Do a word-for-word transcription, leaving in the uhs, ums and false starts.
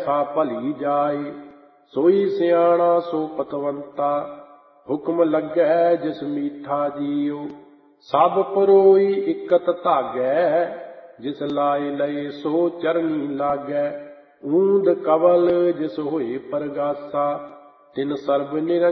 ਸਾ ਭਲੀ ਜਾਏ। ਸੋਈ ਸਿਆਣਾ ਸੋ ਪਤਵੰਤਾ, ਹੁਕਮ ਲੱਗੈ ਜਿਸ ਮੀਠਾ ਜੀਉ। ਸਭ ਪਰੋਈ ਇਕਤ ਧਾਗੈ, ਜਿਸ ਲਾਏ ਲਏ ਸੋ ਚਰਨੀ ਲਾਗੈ। ਊਂਦ ਕਵਲ ਜਿਸ ਹੋਏ ਪਰਗਾਸਾ, ਤਿਨ ਸਰਬ ਨਿਰੰਜਨ